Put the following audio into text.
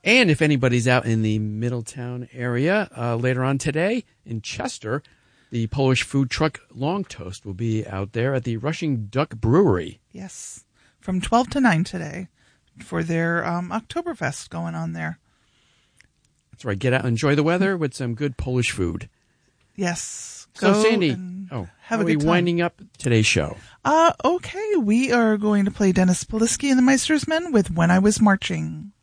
And if anybody's out in the Middletown area later on today in Chester, the Polish food truck Long Toast will be out there at the Rushing Duck Brewery. Yes, from 12 to 9 today for their Oktoberfest going on there. That's right. Get out and enjoy the weather with some good Polish food. Yes. So, Sandy, have how are we winding up today's show? Okay, we are going to play Dennis Polisky and the Meister's Men with When I Was Marching.